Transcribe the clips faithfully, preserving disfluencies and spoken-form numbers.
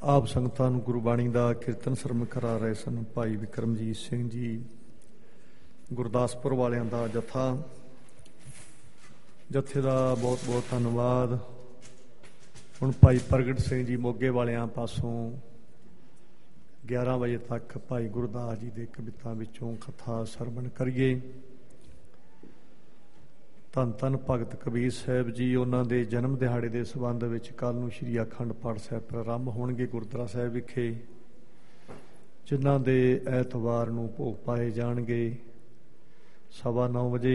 ਆਪ ਸੰਗਤਾਂ ਨੂੰ ਗੁਰਬਾਣੀ ਦਾ ਕੀਰਤਨ ਸਰਵਣ ਕਰਾ ਰਹੇ ਸਨ ਭਾਈ ਵਿਕਰਮਜੀਤ ਸਿੰਘ ਜੀ ਗੁਰਦਾਸਪੁਰ ਵਾਲਿਆਂ ਦਾ ਜਥਾ। ਜਥੇ ਦਾ ਬਹੁਤ ਬਹੁਤ ਧੰਨਵਾਦ। ਹੁਣ ਭਾਈ ਪ੍ਰਗਟ ਸਿੰਘ ਜੀ ਮੋਗੇ ਵਾਲਿਆਂ ਪਾਸੋਂ ਗਿਆਰਾਂ ਵਜੇ ਤੱਕ ਭਾਈ ਗੁਰਦਾਸ ਜੀ ਦੇ ਕਵਿਤਾ ਵਿੱਚੋਂ ਕਥਾ ਸਰਵਣ ਕਰੀਏ। ਧੰਨ ਧੰਨ ਭਗਤ ਕਬੀਰ ਸਾਹਿਬ ਜੀ, ਉਹਨਾਂ ਦੇ ਜਨਮ ਦਿਹਾੜੇ ਦੇ ਸੰਬੰਧ ਵਿੱਚ ਕੱਲ੍ਹ ਨੂੰ ਸ਼੍ਰੀ ਅਖੰਡ ਪਾਠ ਸਾਹਿਬ ਪ੍ਰਾਰੰਭ ਹੋਣਗੇ ਗੁਰਦੁਆਰਾ ਸਾਹਿਬ ਵਿਖੇ, ਜਿਨ੍ਹਾਂ ਦੇ ਐਤਵਾਰ ਨੂੰ ਭੋਗ ਪਾਏ ਜਾਣਗੇ ਸਵਾ ਨੌ ਵਜੇ।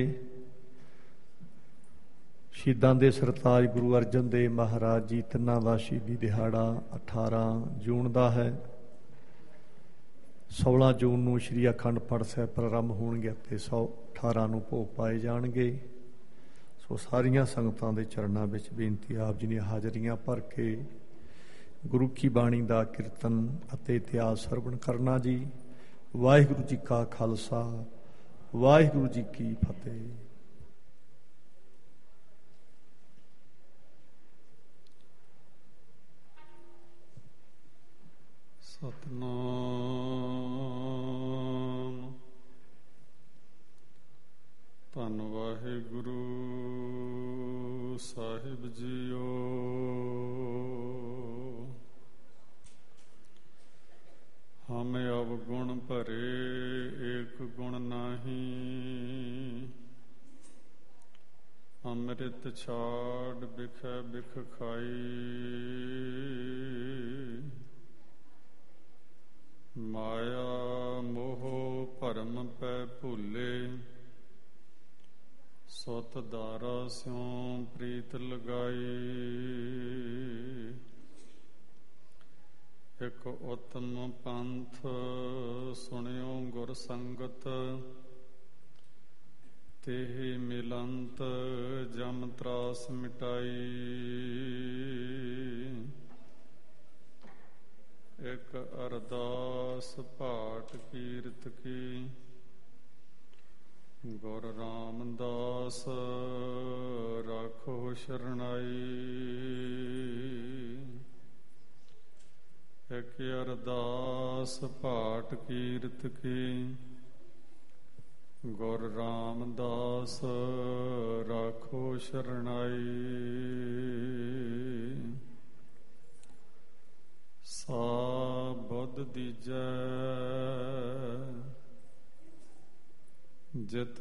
ਸ਼ਹੀਦਾਂ ਦੇ ਸਰਤਾਜ ਗੁਰੂ ਅਰਜਨ ਦੇਵ ਮਹਾਰਾਜ ਜੀ ਤਿੰਨਾਂ ਦਾ ਸ਼ਹੀਦੀ ਦਿਹਾੜਾ ਅਠਾਰਾਂ ਜੂਨ ਦਾ ਹੈ। ਸੋਲਾਂ ਜੂਨ ਨੂੰ ਸ਼੍ਰੀ ਅਖੰਡ ਪਾਠ ਸਾਹਿਬ ਪ੍ਰਾਰੰਭ ਹੋਣਗੇ ਅਤੇ ਸੌ ਅਠਾਰਾਂ ਨੂੰ ਭੋਗ ਪਾਏ ਜਾਣਗੇ। ਸੋ ਸਾਰੀਆਂ ਸੰਗਤਾਂ ਦੇ ਚਰਨਾਂ ਵਿੱਚ ਬੇਨਤੀ, ਆਪ ਜੀ ਦੀਆਂ ਹਾਜ਼ਰੀਆਂ ਭਰ ਕੇ ਗੁਰੂ ਕੀ ਬਾਣੀ ਦਾ ਕੀਰਤਨ ਅਤੇ ਇਤਿਹਾਸ ਸਰਵਣ ਕਰਨਾ ਜੀ। ਵਾਹਿਗੁਰੂ ਜੀ ਕਾ ਖਾਲਸਾ, ਵਾਹਿਗੁਰੂ ਜੀ ਕੀ ਫਤਿਹ। ਸਤਨਾਮ। ਧੰਨ ਵਾਹਿਗੁਰੂ ਸਾਹਿਬ ਜੀਓ। ਹਮ ਅਵਗੁਣ ਭਰੇ ਏਕ ਗੁਣ ਨਾਹੀ, ਅੰਮ੍ਰਿਤ ਛਾੜ ਬਿਖੈ ਬਿਖ ਖਾਈ। ਮਾਇਆ ਮੋਹ ਭਰਮ ਪੈ ਭੁੱਲੇ, ਸੁਤ ਦਾਰਾ ਸਿਉ ਪ੍ਰੀਤ ਲਗਾਈ। ਇਕ ਉਤਮ ਪੰਥ ਸੁਣਿਓ ਗੁਰ ਸੰਗਤ, ਤੇਹ ਮਿਲੰਤ ਜਮ ਤਰਾਸ ਮਿਟਾਈ। ਇਕ ਅਰਦਾਸ ਪਾਠ ਕੀਰਤ ਕੀ, ਗੁਰ ਰਾਮਦਾਸ ਰਾਖੋ ਸ਼ਰਣਾਈ। ਇਕ ਅਰਦਾਸ ਪਾਠ ਕੀਰਤ ਕੀ, ਗੁਰ ਰਾਮਦਾਸ ਰਾਖੋ ਸ਼ਰਣਾਈ। ਸਾ ਬੁੱਧ ਦੀਜੈ ਜਿਤ